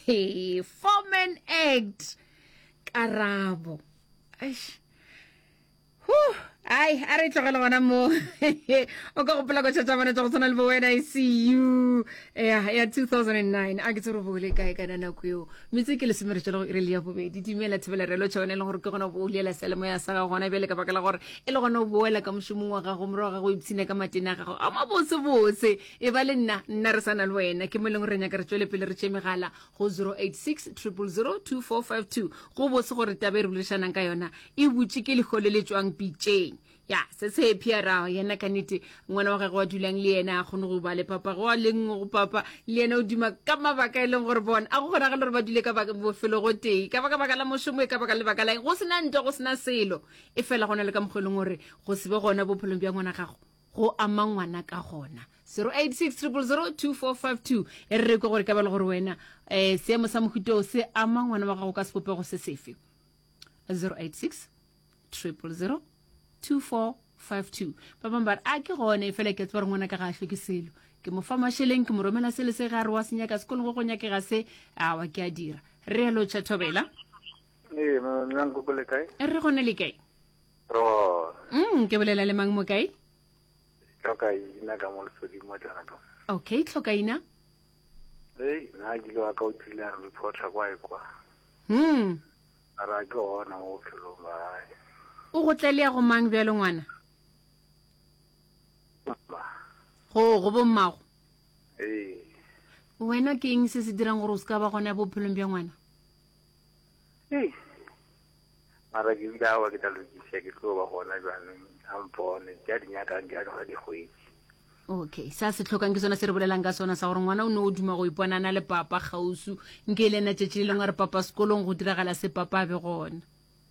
Foreman Act Karabo. Eish. Ai, a re tlogela gona mo. O ka gopola go tšhatša bana tša go tshwana le bo wena I see you. Ya 2009 a ke tsere bo le kae kana nako eo. Mme ke le semeretša le go irele ya bobedi dimela thebela re lo tšhone le gore ke gona bo ulela selemo ya sa ga gona bele ka baka la gore e le gona o boela ka mošomong wa gago moro ga go ipsine ka matena ga go a mabose bose e ba le nna re sana le wena ke mo leng re nya ka re tšwele pele re tše megala go 086 000 2452 go bose gore tabe re bulešanang ka yona e butše ke legole le tswang pitšeng ya se se piara yena kanete ngwana wa gagwe wa dulang le yena a gone go ba le papa go a leng go papa le yena o duma ka mabaka e leng gore bona a go gona ga le re ba dule ka baka bofelo go tei ka baka la mošomo ka baka le baka la go sena ntwa go sena selo e fela gona le ka mogolong gore go se be gona bophelong bja ngwana gago go ama ngwana ka gona 086 000 2452 e re go gore ka ba le gore wena seemo sa mohuto se ama ngwana wa gago ka sepopego se sefe 086 000 2452 papa mbar a ke gone e fela ke tswa ngwana ka ga hlwe ke selo ke mo fa masheleng ke mo romela sele se ga re wa senya ka sekolo go nya ke ga se a wa ke a dira re lo Chathobela nna go le kae re gone le kae ro ke bolela le mang mo kae tlhokaina ka mo lesodi mo tsana to okay tlhokaina na ke lo ka o tsila report kwa ekwa ara ke ona o tlholo mai o go tlelea go mang bjalo ngwana go bommago wena ke eng se se dirang gore o se ka ba gona bophelong bja ngwana mara ke dawa ke talokise ke tlo ba gona jwanong ampone ja dinyaka di a go di goitse okay sa se tlhokang ke sona se re bolelang ka sona sa gore ngwana o ne o duma go iponana le papa gausu nke le na tšetše le ngare papa sekolong go diragala se papa be gona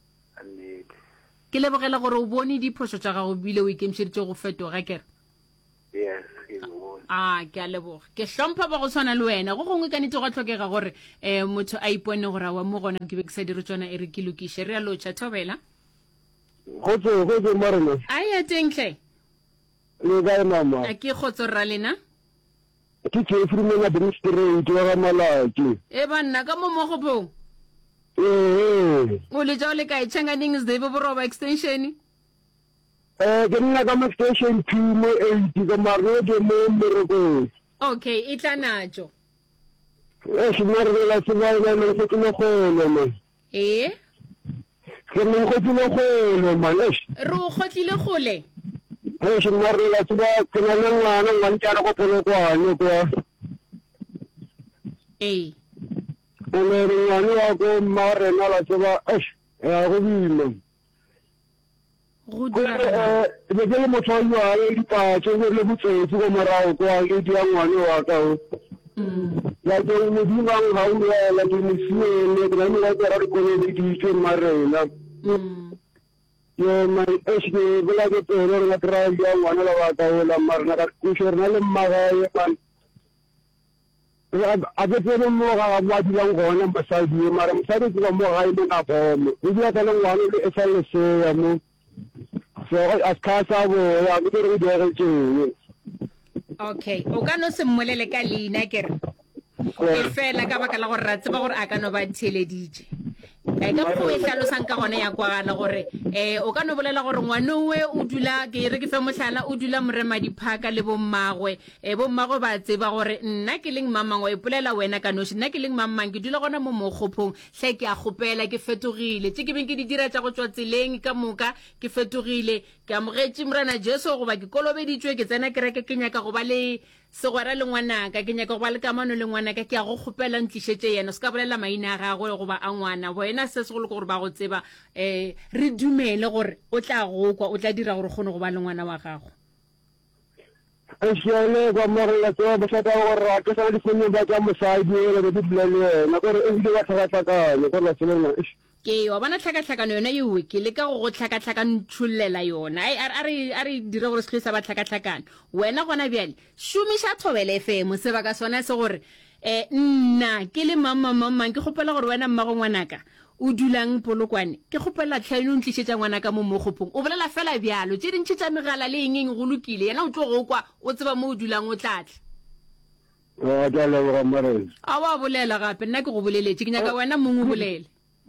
ke lebogela gore o bone diphoso tša gago bile o ikemišeditše go fetoga kere yes ke a leboga ke hlompha ba go tshwana le wena go gongwe ka nete go tlhokega gore motho a ipone gore wa mo gona ke be ke sa dire tsona e re ke lokiše re a lo Chathobela gotse marena a tenhle le kae mama a ke kgotso ra lena ke Jeffrey Mena Administrator wa ga Malaki e banna ka mo mogopong o le jao le kae Changaning is the Boroba extension ke nna ka extension 2 mo 8 ka maro ke mo Moroko okay e tla najo se mare la se ba na le se tlo golo man ke mo go tlo golo man re o gotlile gole se mare la se ba ke na le ngwana ntana go polo kwane kwa le ngwana wa go mare na la se ba ya go bile go dira be ke mo tswa yo a le pa tse le botsetsi go morao kwa ke di ngwana wa ka ya ke mo di bang ha o la ke mo siele ke na le ka re ko le di tse marena yo mai ke bula ke pero la tra ya ngwana la wa ka la marna ka ku shorna le magae pan a be tsene mo ga wa di lang gona basadi mara mosadi ke mo ga ile ka bomo e dia ka le ngwana le e sale se ya mo so as casa bo ya ke re di re tšeng okay o ka no se mmolele ka leina kere e fela ka baka la gore ra tseba gore a ka no ba theleditše ka go e hlalosang ka gona ya kwagala gore o ka no bolela gore ngwanongwe o dula ke re ke fe mohlala o dula morema diphaka le bommagwe bommagwe ba tseba gore nna ke leng mamangwe e polela wena ka noši nna ke leng mamang ke dula gona mo mogopong hle ke a gopela ke fetogile tše ke beng ke di dira tša go tswa tseleng ka moka ke fetogile ke amogetše morena Jesu goba ke kolobeditšwe ke tsena kereke ke nyaka go ba le segwera le ngwanaka ke nyaka go ba le kamano le ngwanaka ke a go gopela ntlišetše yena se ka bolela maina a gagwe goba a ngwana wena se segolo gore ba go tseba re dumele gore o tla go kwa o tla dira gore kgone go ba le ngwana wa gago le kwa morela tso ba tsaka gore a ke sa di fone ba tsa mosadi le di blele na gore e di ba tlhaka le gore tsena ke wa bana tlhaka-tlhakano yona yewe ke le ka go tlhaka-tlhaka ntšhulela yona a re dire gore se ba tlhaka-tlhakano wena gona bjale šomiša Thobela FM se ba ka sona se gore nna ke le mamang ke gopela gore wena mmago ngwanaka o dulang Polokwane ke gopela tlhaeno o ntlišetša ngwanaka mo mogopong o bolela fela bjalo tše dintšhi tša megala le eng go lokile yena o tlo go kwa o tseba mo o dulang o tlatla wa ka leboga mmarena a wa bolela gape nna ke go boleletse ke nyaka wena mongwe bolele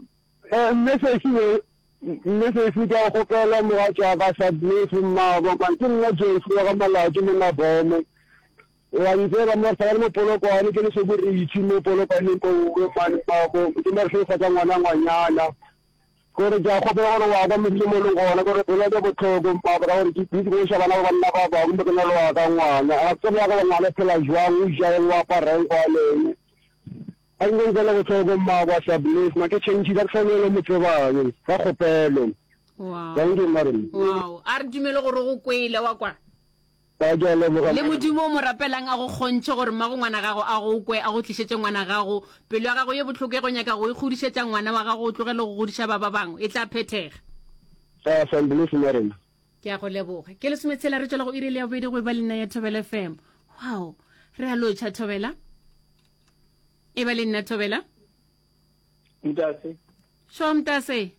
message ka go kala mo ga ka sa bless mmabo ka ke nna Jesu wa ka malati mo na bome wa ntse mo sa mo polokwane ke le se boritsi mo polokwane ko go mane mabo ke mo se sa ngwana gore ja go bona gore wa ka mo mo lo gona gore o le go tlhogo mmabo ra gore ke ditse go shaba na bana ba ba mo ke na lo wa ka ngwana a tsena ka ngwana phela jwang o ja wa pareng kwa le a ngongela go tlhogo mmabo sa bless ma ke change ka tsone mo tsebang ka gopelo wow thank you Martin wow a re dumele gore go kwele wa kwa le modimo mo rapelang a go kgontse gore mma go ngwana gago a go kwe a go tlisetse ngwana gago pelo ya gago ye botlhoke go nyaka go e godisetsa ngwana wa gago o tlogele go godisa ba bangwe e tla phethega sa bless Martin ke a go leboga ke le sometsela re tsela go irile ya bobedi go ba lena ya Thobela FM wow re a locha Thobela e ba lena Thobela Mtase sho Mtase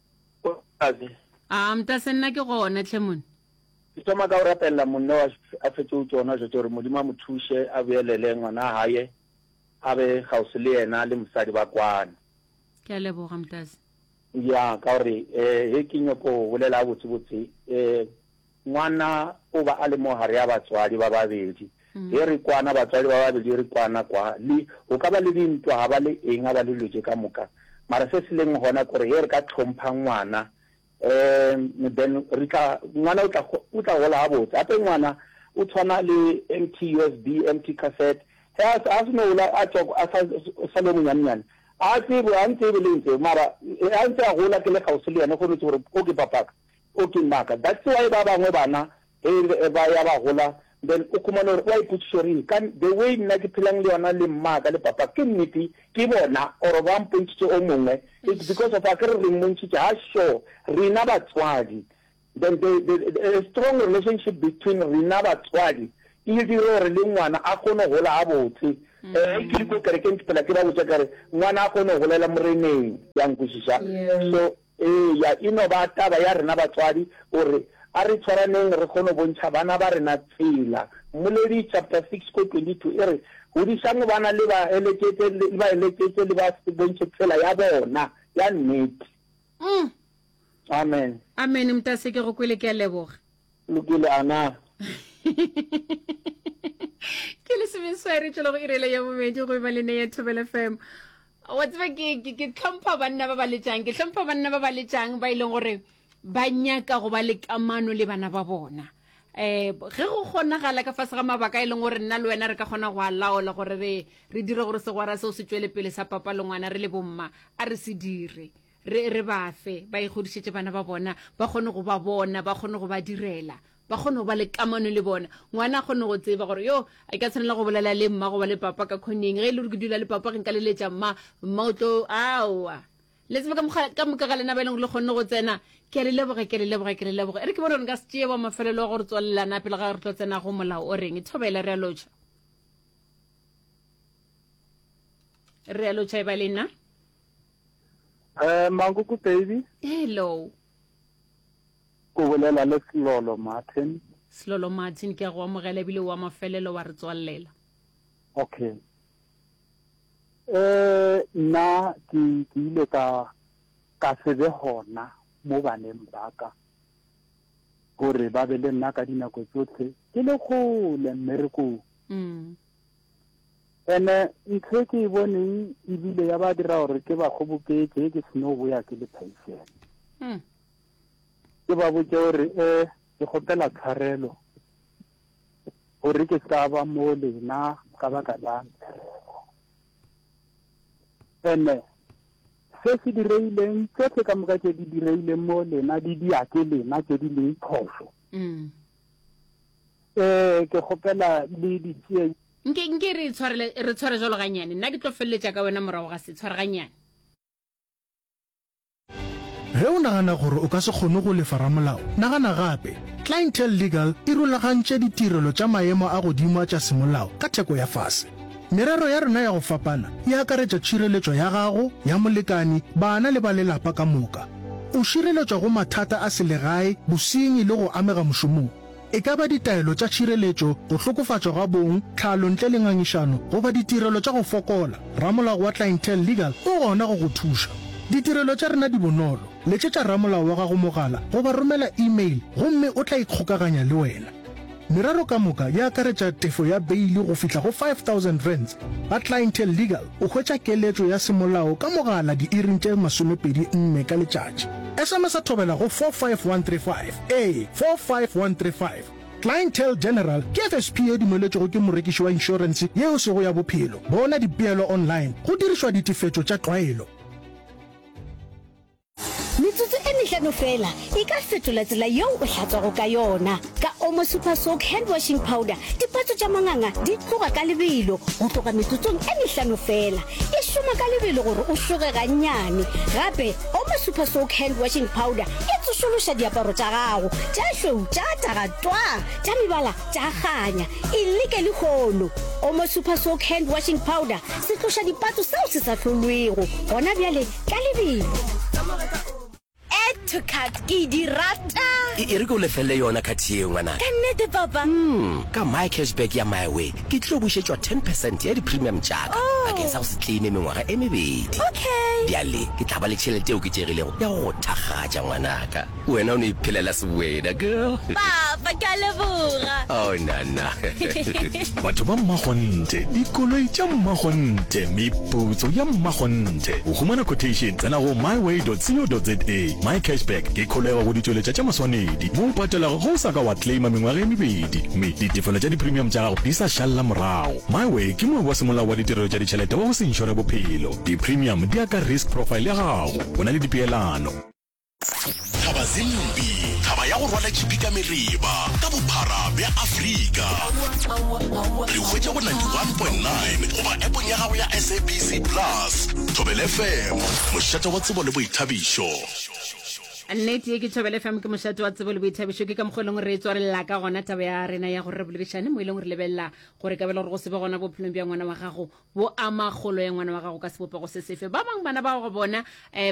Mtase nna ke gona Tlhemone ke toma ka o rapella monno a fetse o tsona jo gore modimo a mothushe a boelele ngwana hae a be gausi le yena le mosadi ba kwana ke a leboga Mtase ya ka gore he ke nyoko bolela botsebotse ngwana o ba a le mo hare ya batswadi ba babedi he re kwana batswadi ba babedi re kwana kwa le o ka ba le dintwa ga ba le eng a ba le loje ka moka mara se se leng gona gore he re ka tlhompha ngwana then ngwana o tla gola botse ape ngwana o tshwana le empty USB empty cassette a se no la a tsoko a sa le monyane a tsebo a ntse le ntse mara a ntse a gola ke le gausi le yena go ntse gore o ke papaka o ke maka that's why ba bangwe bana ba ya ba gola then o kumana re wa iputshori kan the way nna ke phelang le yona le mmaka le papa ke nnete ke bona or ba mpontse o mongwe it's because of a re mmontse ha sure rena batswadi then the strong relationship between rena batswadi e dire re le ngwana a kgone go la botse ke go kere ke ntpela ke ba botse kare ngwana a kgone go lela moreneng ya nkushisha so ya ino ba taba ya rena batswadi ore a re tshwaraneng re kgone bontsha bana ba rena tsela Mmoledi chapter 6 ko 22 ere go disang bana le ba eleketse le ba se bontshe tsela ya bona ya nnete amen Mtase ke go kwele ke a leboga lokile ana ke le semeswere tsela go irela ya bobedi go ba lene ya Thobela FM wa tseba ke tlhompha banna ba ba letjang ke tlhompha banna ba ba letjang ba ileng gore ba nyaka go ba le kamano le bana ba bona ge go kgonagala ka fase ga mabaka e leng gore nna le wena re ka kgona go a laola gore re dire gore segwara seo se tswele pele sa papa le ngwana re le bomma a re se dire re bafe ba igodisetse bana ba bona ba kgone go ba bona ba kgone go ba direla ba kgone go ba le kamano le bona ngwana a kgone go tseba gore yo a ka tshwanela go bolela le mma go ba le papa ka khoneng ge e le gore ke dula le papa ge nka leletša mma o tlo aowa le tseba ka moka ga lena ba e leng le kgonne go tsena ke le leboge e re ke bona nka se tšee ba mafelelo a gore tswalelana pele ga re tlo tsena go molao o reng Thobela re a lotšha e ba lena Manguku baby hello ko bolela le Slolo Martin ke go amogela bile wa mafelelo wa re tswallela okay nna ke ile ka sebe hona mo baneng ba ka gore ba be le nna ka dinako tsotlhe ke le gole mmerekong ene ntse ke boneng e bile ya ba dira gore ke ba kgoboketse ke seno go ya ke le pension ke ba botse gore ke kgopela tshwarelo gore ke ska ba mo lena ka baka la ene se se direileng tsotlhe ka moka tse di direileng mo lena di diake lena tse di leng phoso ke kgopela le ditsie nke re tshware jalo ganyane nna ke tlo feleletša ka wena morago ga se tshware ganyane ge o nagana gore o ka se kgone go lefa ramolao nagana gape Clientele Legal e rulagantše ditirelo tša maemo a godimo tša semolao ka theko ya fase merero ya rena ya go fapana e akaretša tšhireletšo ya gago ya molekani bana le ba lelapa ka moka o šireletšwa go mathata a selegae bosenyi le go amega mošomong e ka ba ditaelo tša tšhireletšo go hlokofatšwa ga bong tlhalo ntle le ngangišano goba ditirelo tša go fokola. Ramolao wa Clientele Legal o gona go go thuša. Ditirelo tša rena di bonolo. Letšetša ramolao wa gago mogala goba romela email gomme o tla ikgokaganya le wena. Meraro ka moka ya akaretša tefo ya beili go fihla go 5,000 rands. Ba Clientele Legal o hwetša keletšo ya semolao ka mogala di-iring tše 24 ka letšatši. SMS a thobela go 45135 45135. Clientele General ke FSP e dumeletšego ke morekiši wa insurance yeo sego ya bophelo. Bona dipeelo online go dirišwa ditefetšo tša tlwaelo. Metsotso e mehlano fela e ka fetola tsela yeo o hlatswago ka yona. Ka Omo Super Soak hand washing powder dipatso tša manganga di tloga ka lebelo go tloga metsotsong e mehlano fela. E šoma ka lebelo gore o šoge gannyane. Gape Omo Super Soak hand washing powder e tsošološa diaparo tša gago tša šweu tša tagatwa tša mebala tša kganya e leke le kgono. Omo Super Soak hand washing powder se tloša dipatso seo se sa hlolwego gona bjale ka lebelo. To cut ke di rata e re go lefelle yona khathi e ngwana ka nnete papa ka my cashback ya my way ke tlo bušetšwa 10% ya di premium jaaka ke sa go se tlime mengwaga e mebedi. Okay diale ke tla ba le tšhelete eo ke tšerilego ya go thakgatša ngwanaka wena o ne iphelela sebuena girl papa ka leboga oh nana batho ba mmagonte dikoloi tša mmagonte meputso ya mmagonte o humana quotation tsena go myway.co.za. my cashback ke kholego go ditšweletša tša maswanedi mo o patelago go sa ka wa claima mengwaga e mebedi mme ditefelo tša di-premium tša gago di sa šalela morago. my way ke moe wa semolao wa ditirelo tša ditšhelete wa go se inšore bophelo. di-premium di aka risk profile ya gago go na le dipeelano. Thaba Zimbi, thaba ya go rwala tšhipi ka meriba ka bophara bja Afrika. Re hwetša go 91.9 goba appong ya gago ya SABC Plus. Thobela FM, mošate wa tsebo le boithabišo. nnete ke Thobela FM ke mošate wa tsebo le boithabišo ke ka mokgweleng re tswa re lla ka gona taba ya rena ya gore re boledišane mo ileng re lebella gore ka bela gore go se be gona bophelong bja ngwana wa gago bo ama kgolo ya ngwana wa gago ka sebopego se sefe. Ba bangwe bana ba go bona